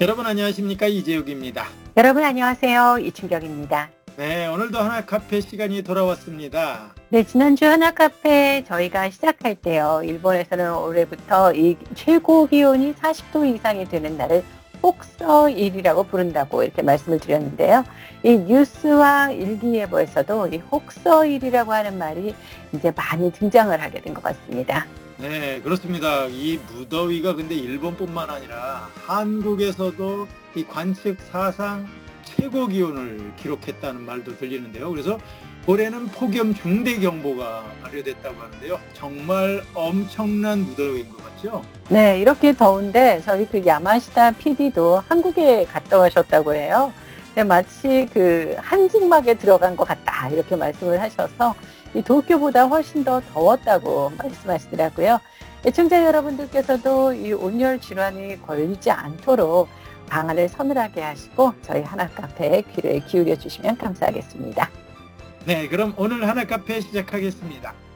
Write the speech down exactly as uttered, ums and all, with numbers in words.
여러분 안녕하십니까, 이재욱입니다. 여러분 안녕하세요. 이춘경입니다. 네, 오늘도 하나 카페 시간이 돌아왔습니다. 네, 지난주 하나 카페 저희가 시작할 때요. 일본에서는 올해부터 이 최고 기온이 사십 도 이상이 되는 날을 혹서일이라고 부른다고 이렇게 말씀을 드렸는데요. 이 뉴스와 일기예보에서도 이 혹서일이라고 하는 말이 이제 많이 등장을 하게 된 것 같습니다. 네, 그렇습니다. 이 무더위가 근데 일본뿐만 아니라 한국에서도 이 관측 사상 최고 기온을 기록했다는 말도 들리는데요. 그래서 올해는 폭염 중대경보가 발효됐다고 하는데요. 정말 엄청난 무더위인 것 같죠? 네, 이렇게 더운데 저희 그 야마시타 피디도 한국에 갔다 오셨다고 해요. 근데 마치 그 한증막에 들어간 것 같다 이렇게 말씀을 하셔서 이 도쿄보다 훨씬 더 더웠다고 말씀하시더라고요. 애청자 여러분들께서도 이 온열 질환이 걸리지 않도록 방안을 서늘하게 하시고 저희 하나 카페에 귀를 기울여 주시면 감사하겠습니다. 네, 그럼 오늘 하나 카페 시작하겠습니다.